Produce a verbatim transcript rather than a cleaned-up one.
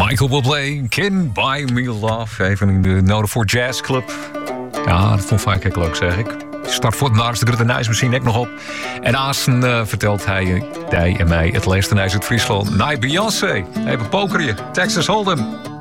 Michael Bublé, Can Buy Me Love. Even in de Nodig voor Jazz Club. Ja, dat vond vaak heel leuk, zeg ik. Start voor het naast de Gruttenijs misschien ook nog op. En Aasten uh, vertelt hij, hij en mij het leestenijs uit Friesland. Nee, Beyoncé. Even poker je. Texas Hold'em.